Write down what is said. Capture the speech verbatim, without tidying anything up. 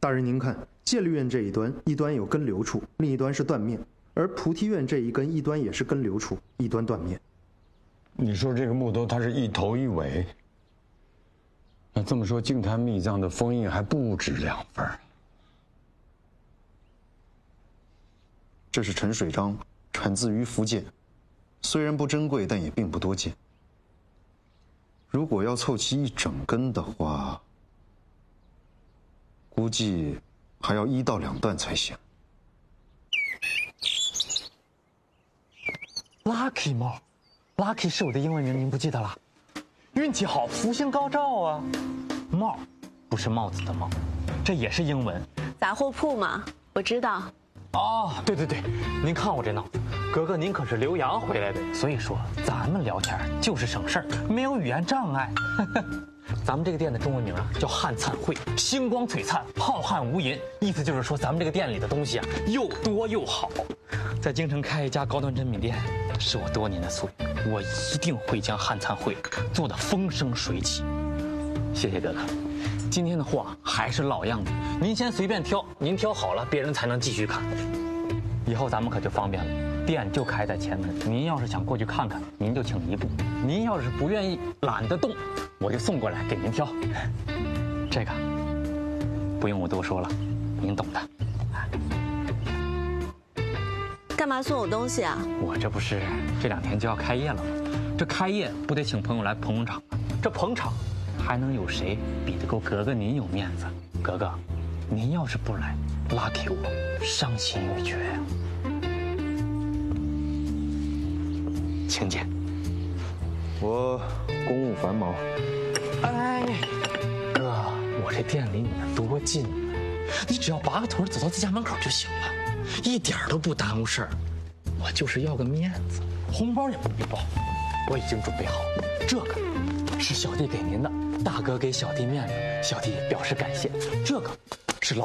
大人您看，戒律院这一端，一端有根流处，另一端是断面；而菩提院这一根，一端也是根流处，一端断面。 你说这个木头它是一头一尾，那这么说，净坛秘藏的封印还不止两份。 这是沉水章，产自于福建，虽然不珍贵，但也并不多见。如果要凑齐一整根的话，估计还要一到两段才行。 Lucky 帽 ，Lucky 是我的英文名，您不记得了？运气好，福星高照啊！帽，不是帽子的帽，这也是英文。 杂货铺嘛，我知道。 哦，对对对，您看我这脑子，格格您可是留洋回来的，所以说咱们聊天就是省事儿，没有语言障碍。咱们这个店的中文名啊叫汉灿汇，星光璀璨，浩瀚无垠，意思就是说咱们这个店里的东西啊又多又好。在京城开一家高端珍品店，是我多年的夙愿，我一定会将汉灿汇做得风生水起。谢谢格格。今天的货还是老样子，您先随便挑，您挑好了，别人才能继续看。以后咱们可就方便了，店就开在前门，您要是想过去看看，您就请一步；您要是不愿意、懒得动，我就送过来给您挑。这个不用我多说了，您懂的。 干嘛送我东西啊？ 我这不是这两天就要开业了吗？这开业不得请朋友来捧场啊？这捧场还能有谁比得过格格您有面子？格格，您要是不来 ，Lucky 我伤心欲绝呀。请见。 我公务繁忙。 哎，哥，我这店离你那多近啊！你只要拔个腿走到自家门口就行了，一点都不耽误事儿。我就是要个面子，红包也不必包，我已经准备好了。这个是小弟给您的。大哥给小弟面子，小弟表示感谢。这个